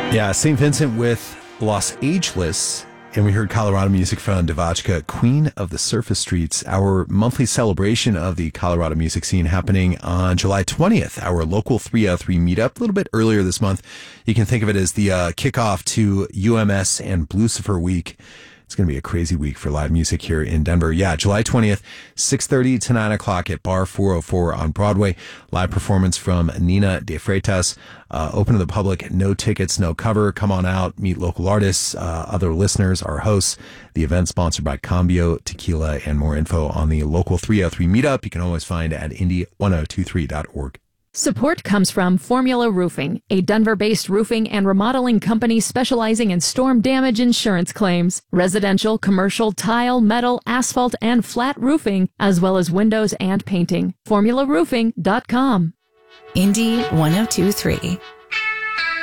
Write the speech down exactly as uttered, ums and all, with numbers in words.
Yeah, Saint Vincent with Los Ageless. And we heard Colorado music from Devachka, Queen of the Surface Streets, our monthly celebration of the Colorado music scene happening on July twentieth, our local three oh three meetup, a little bit earlier this month. You can think of it as the uh, kickoff to U M S and Blucifer Week. It's going to be a crazy week for live music here in Denver. Yeah, July twentieth, six thirty to nine o'clock at Bar four oh four on Broadway. Live performance from Nina De Freitas. Uh, open to the public, no tickets, no cover. Come on out, meet local artists, uh, other listeners, our hosts. The event sponsored by Cambio Tequila, and more info on the local three oh three meetup you can always find at indy ten twenty-three dot org. Support comes from Formula Roofing, a Denver-based roofing and remodeling company specializing in storm damage insurance claims, residential, commercial, tile, metal, asphalt, and flat roofing, as well as windows and painting. formula roofing dot com. Indy ten twenty-three.